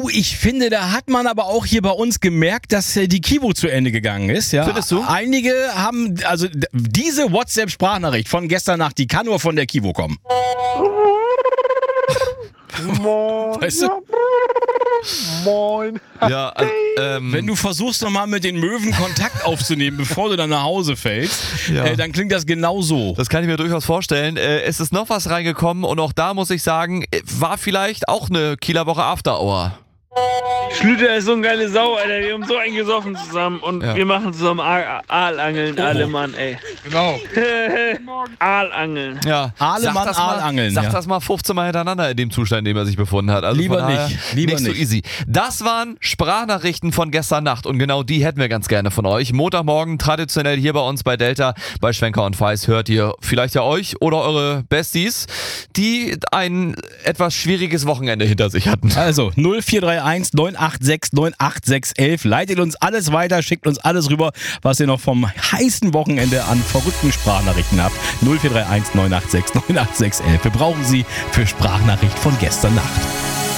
ich finde, da hat man aber auch hier bei uns gemerkt, dass die Kivo zu Ende gegangen ist. Ja. Findest du? Einige haben, also diese WhatsApp-Sprachnachricht von gestern Nacht, die kann nur von der Kivo kommen. Moin. Weißt du? Moin. Ja, Wenn du versuchst nochmal mit den Möwen Kontakt aufzunehmen, bevor du dann nach Hause fällst, Ja. dann klingt das genau so. das kann ich mir durchaus vorstellen. Es ist noch was reingekommen und auch da muss ich sagen, war vielleicht auch eine Kieler Woche After Hour. Schlüter ist so eine geile Sau, Alter. Wir haben so einen gesoffen zusammen und Ja. wir machen zusammen Aalangeln, alle Mann, ey. Genau. Aalangeln. Ja, Ahlemann, sag das mal- Aalangeln, Sag ja. das mal 15 Mal hintereinander in dem Zustand, in dem er sich befunden hat. Also Lieber von daher nicht, lieber nicht so nicht. easy. Das waren Sprachnachrichten von gestern Nacht und genau die hätten wir ganz gerne von euch. Montagmorgen traditionell hier bei uns bei Delta, bei Schwenker und Feis hört ihr vielleicht ja euch oder eure Besties, die ein etwas schwieriges Wochenende hinter sich hatten. Also 0431 986 98611. Leitet uns alles weiter, schickt uns alles rüber, was ihr noch vom heißen Wochenende an verrückten Sprachnachrichten habt. 0431 986 98611. Wir brauchen sie für Sprachnachricht von gestern Nacht.